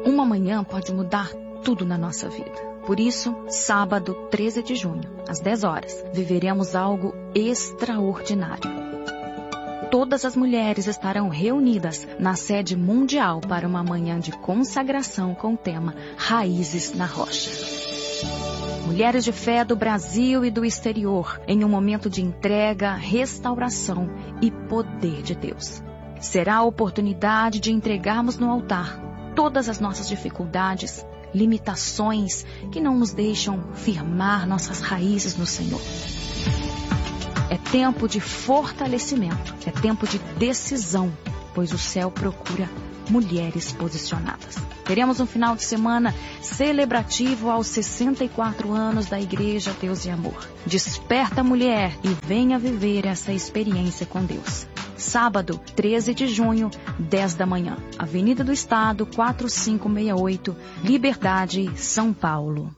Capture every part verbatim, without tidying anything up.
Uma manhã pode mudar tudo na nossa vida. Por isso, sábado, treze de junho, às dez horas, viveremos algo extraordinário. Todas as mulheres estarão reunidas na sede mundial para uma manhã de consagração com o tema Raízes na Rocha. Mulheres de fé do Brasil e do exterior, em um momento de entrega, restauração e poder de Deus. Será a oportunidade de entregarmos no altar todas as nossas dificuldades, limitações que não nos deixam firmar nossas raízes no Senhor. É tempo de fortalecimento, é tempo de decisão, pois o céu procura mulheres posicionadas. Teremos um final de semana celebrativo aos sessenta e quatro anos da Igreja Deus e Amor. Desperta, mulher, e venha viver essa experiência com Deus. Sábado, treze de junho, dez da manhã. Avenida do Estado, quatro cinco seis oito, Liberdade, São Paulo.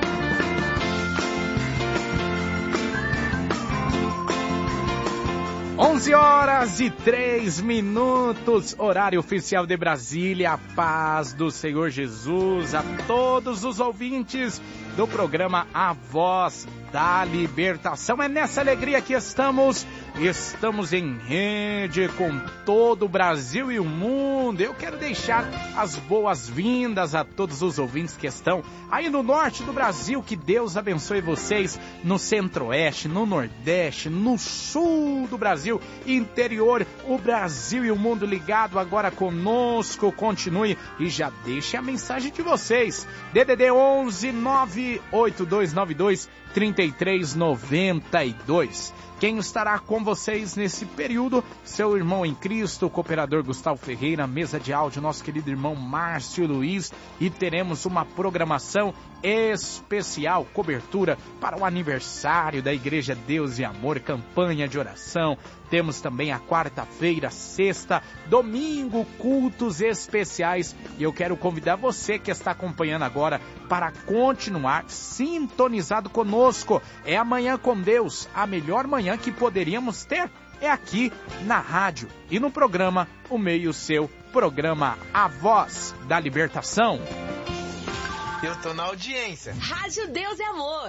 onze horas e três minutos, horário oficial de Brasília. A paz do Senhor Jesus a todos os ouvintes do programa A Voz da Libertação. É nessa alegria que estamos, estamos em rede com todo o Brasil e o mundo. Eu quero deixar as boas-vindas a todos os ouvintes que estão aí no norte do Brasil. Que Deus abençoe vocês no centro-oeste, no nordeste, no sul do Brasil, interior, o Brasil e o mundo ligado agora conosco. Continue e já deixe a mensagem de vocês. D D D onze nove oito dois nove dois três três nove dois. Quem estará com vocês nesse período? Seu irmão em Cristo, o cooperador Gustavo Ferreira, mesa de áudio, nosso querido irmão Márcio Luiz, e teremos uma programação especial, cobertura para o aniversário da Igreja Deus e Amor, campanha de oração. Temos também a quarta-feira, sexta, domingo, cultos especiais. E eu quero convidar você que está acompanhando agora para continuar sintonizado conosco. É Amanhã com Deus, a melhor manhã que poderíamos ter é aqui na rádio e no programa O Meio Seu, programa A Voz da Libertação. Eu tô na audiência. Rádio Deus e Amor.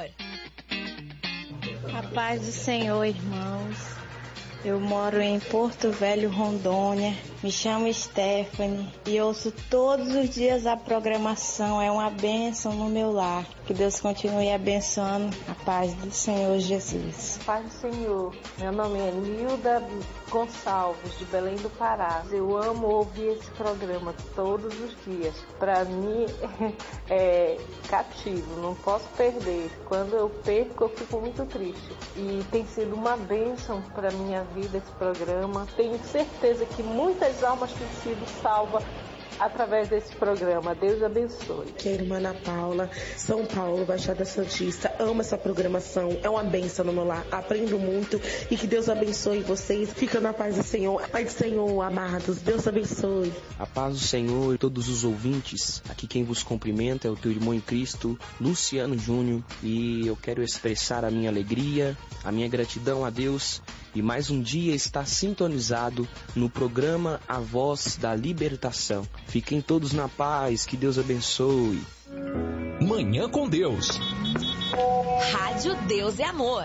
A paz do Senhor, irmãos. Eu moro em Porto Velho, Rondônia. Me chamo Stephanie e ouço todos os dias a programação. É uma bênção no meu lar. Que Deus continue abençoando. A paz do Senhor Jesus. Paz do Senhor. Meu nome é Nilda Gonçalves, de Belém do Pará. Eu amo ouvir esse programa todos os dias. Para mim é cativo, não posso perder. Quando eu perco, eu fico muito triste. E tem sido uma bênção para minha vida esse programa. Tenho certeza que muitas almas têm sido salvas através desse programa. Deus abençoe. Que é a irmã Ana Paula, São Paulo, Baixada Santista. Amo essa programação, é uma bênção no meu lar. Aprendo muito e que Deus abençoe vocês. Fica na paz do Senhor. A paz do Senhor, amados. Deus abençoe. A paz do Senhor e todos os ouvintes. Aqui quem vos cumprimenta é o teu irmão em Cristo, Luciano Júnior. E eu quero expressar a minha alegria, a minha gratidão a Deus. E mais um dia está sintonizado no programa A Voz da Libertação. Fiquem todos na paz, que Deus abençoe. Manhã com Deus. Rádio Deus e Amor.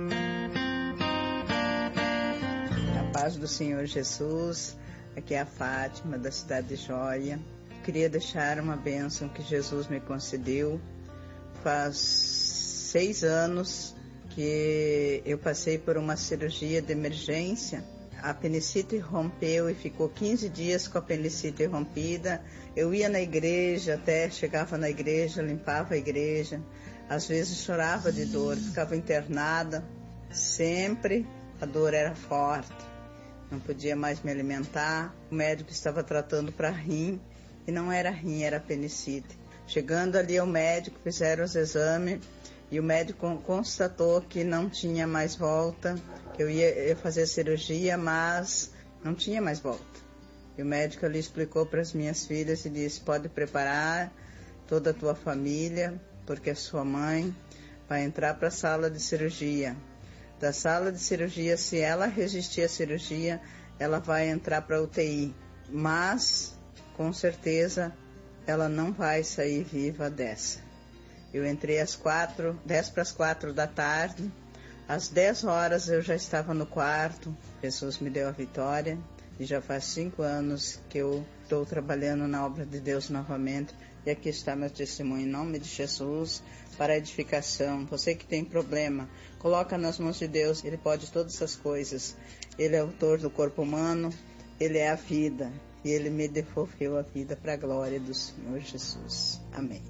A paz do Senhor Jesus. Aqui é a Fátima, da cidade de Joia. Queria deixar uma bênção que Jesus me concedeu. Faz seis anos que eu passei por uma cirurgia de emergência. A apendicite rompeu e ficou quinze dias com a apendicite rompida. Eu ia na igreja, até chegava na igreja, limpava a igreja. Às vezes chorava de dor, ficava internada. Sempre a dor era forte. Não podia mais me alimentar. O médico estava tratando para rim e não era rim, era apendicite. Chegando ali ao médico, fizeram os exames. E o médico constatou que não tinha mais volta, que eu ia, ia fazer cirurgia, mas não tinha mais volta. E o médico ali explicou para as minhas filhas e disse: pode preparar toda a tua família, porque a sua mãe vai entrar para a sala de cirurgia. Da sala de cirurgia, se ela resistir à cirurgia, ela vai entrar para a U T I. Mas, com certeza, ela não vai sair viva dessa. Eu entrei às quatro, dez para as quatro da tarde, às dez horas eu já estava no quarto, Jesus me deu a vitória, e já faz cinco anos que eu estou trabalhando na obra de Deus novamente, e aqui está meu testemunho em nome de Jesus, para a edificação. Você que tem problema, coloca nas mãos de Deus, Ele pode todas essas coisas. Ele é autor do corpo humano, Ele é a vida, e Ele me devolveu a vida para a glória do Senhor Jesus. Amém.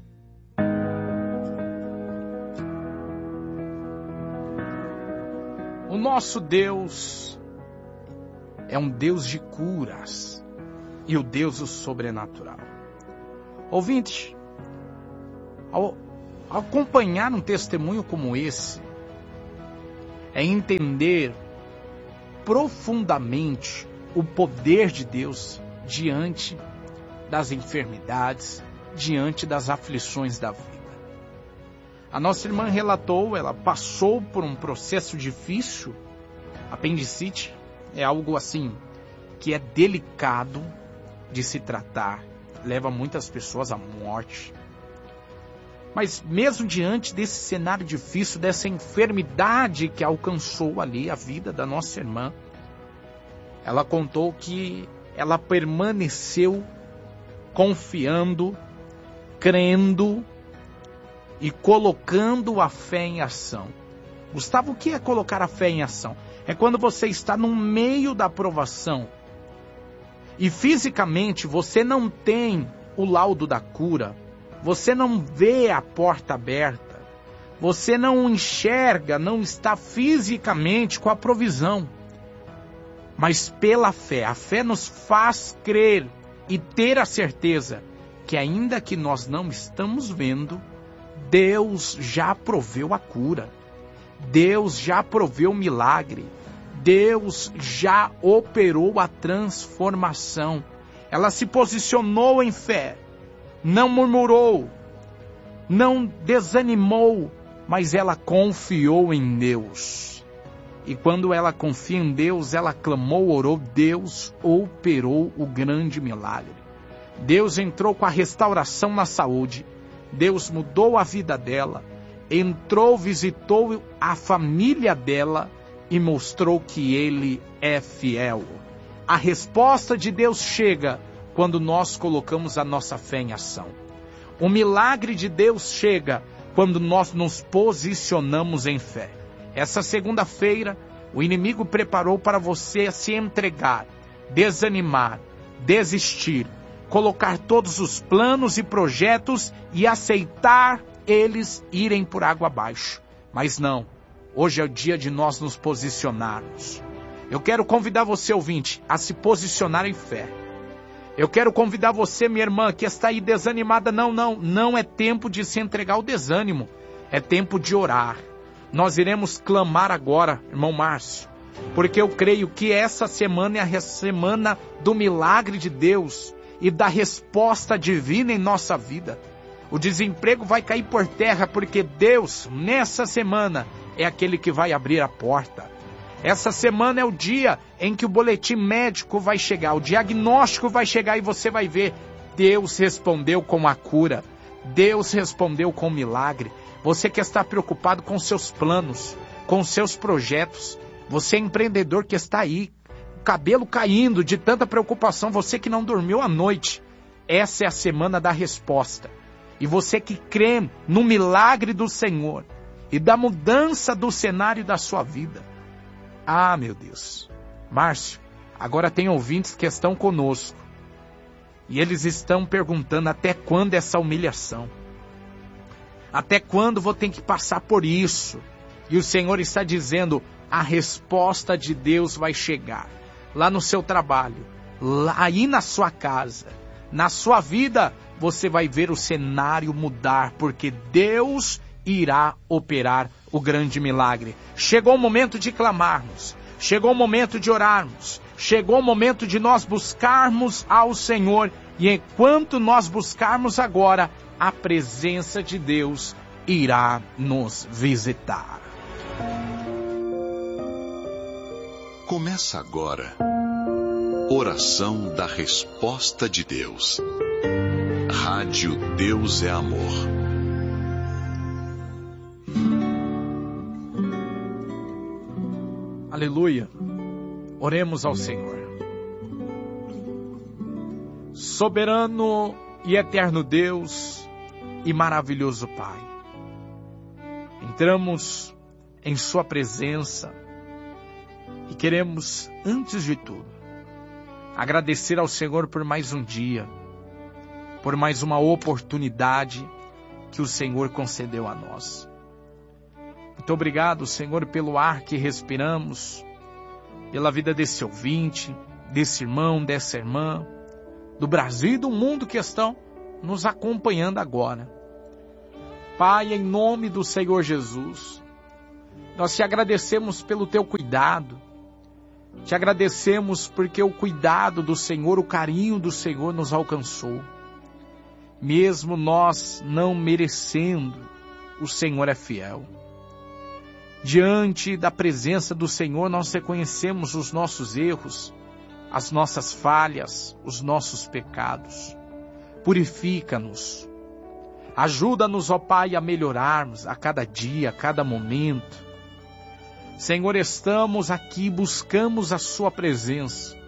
O nosso Deus é um Deus de curas e o Deus do sobrenatural. Ouvinte, ao, ao acompanhar um testemunho como esse, é entender profundamente o poder de Deus diante das enfermidades, diante das aflições da vida. A nossa irmã relatou, ela passou por um processo difícil. Apendicite é algo assim, que é delicado de se tratar, leva muitas pessoas à morte. Mas mesmo diante desse cenário difícil, dessa enfermidade que alcançou ali a vida da nossa irmã, ela contou que ela permaneceu confiando, crendo e colocando a fé em ação. Gustavo, o que é colocar a fé em ação? É quando você está no meio da provação e fisicamente você não tem o laudo da cura, você não vê a porta aberta, você não enxerga, não está fisicamente com a provisão. Mas pela fé, a fé nos faz crer e ter a certeza que ainda que nós não estamos vendo, Deus já proveu a cura, Deus já proveu o milagre, Deus já operou a transformação. Ela se posicionou em fé, não murmurou, não desanimou, mas ela confiou em Deus. E quando ela confia em Deus, ela clamou, orou, Deus operou o grande milagre. Deus entrou com a restauração na saúde, Deus mudou a vida dela, entrou, visitou a família dela e mostrou que Ele é fiel. A resposta de Deus chega quando nós colocamos a nossa fé em ação. O milagre de Deus chega quando nós nos posicionamos em fé. Essa segunda-feira, o inimigo preparou para você se entregar, desanimar, desistir, colocar todos os planos e projetos e aceitar eles irem por água abaixo. Mas não, hoje é o dia de nós nos posicionarmos. Eu quero convidar você, ouvinte, a se posicionar em fé. Eu quero convidar você, minha irmã, que está aí desanimada. Não, não, não é tempo de se entregar ao desânimo. É tempo de orar. Nós iremos clamar agora, irmão Márcio, porque eu creio que essa semana é a semana do milagre de Deus e da resposta divina em nossa vida. O desemprego vai cair por terra, porque Deus, nessa semana, é aquele que vai abrir a porta. Essa semana é o dia em que o boletim médico vai chegar, o diagnóstico vai chegar e você vai ver, Deus respondeu com a cura, Deus respondeu com o milagre. Você que está preocupado com seus planos, com seus projetos, você é empreendedor que está aí, cabelo caindo de tanta preocupação, você que não dormiu à noite, essa é a semana da resposta. E você que crê no milagre do Senhor e da mudança do cenário da sua vida. Ah, meu Deus. Márcio, agora tem ouvintes que estão conosco e eles estão perguntando até quando essa humilhação? Até quando vou ter que passar por isso? E o Senhor está dizendo, a resposta de Deus vai chegar. Lá no seu trabalho, lá, aí na sua casa, na sua vida, você vai ver o cenário mudar, porque Deus irá operar o grande milagre. Chegou o momento de clamarmos, chegou o momento de orarmos, chegou o momento de nós buscarmos ao Senhor, e enquanto nós buscarmos agora, a presença de Deus irá nos visitar. Começa agora, oração da resposta de Deus. Rádio Deus é Amor. Aleluia. Oremos ao Senhor. Soberano e eterno Deus e maravilhoso Pai, entramos em Sua presença e queremos, antes de tudo, agradecer ao Senhor por mais um dia, por mais uma oportunidade que o Senhor concedeu a nós. Muito obrigado, Senhor, pelo ar que respiramos, pela vida desse ouvinte, desse irmão, dessa irmã, do Brasil e do mundo que estão nos acompanhando agora. Pai, em nome do Senhor Jesus, nós te agradecemos pelo teu cuidado, te agradecemos porque o cuidado do Senhor, o carinho do Senhor nos alcançou. Mesmo nós não merecendo, o Senhor é fiel. Diante da presença do Senhor, nós reconhecemos os nossos erros, as nossas falhas, os nossos pecados. Purifica-nos. Ajuda-nos, ó Pai, a melhorarmos a cada dia, a cada momento. Senhor, estamos aqui, buscamos a Sua presença.